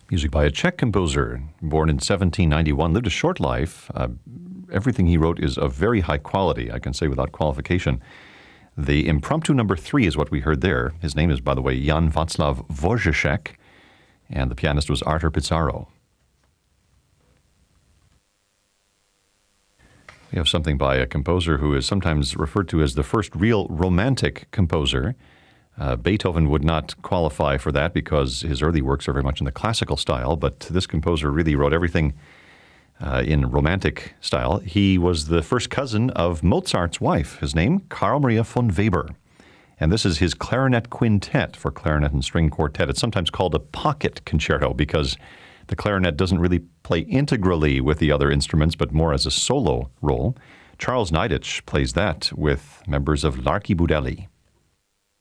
Music by a Czech composer, born in 1791, lived a short life. Everything he wrote is of very high quality, I can say without qualification. The Impromptu number 3 is what we heard there. His name is, by the way, Jan Václav Wojciech, and the pianist was Artur Pizarro. We have something by a composer who is sometimes referred to as the first real romantic composer. Beethoven would not qualify for that because his early works are very much in the classical style, but this composer really wrote everything in romantic style. He was the first cousin of Mozart's wife. His name, Carl Maria von Weber. And this is his clarinet quintet for clarinet and string quartet. It's sometimes called a pocket concerto because the clarinet doesn't really play integrally with the other instruments, but more as a solo role. Charles Neidich plays that with members of L'Archibaudelli.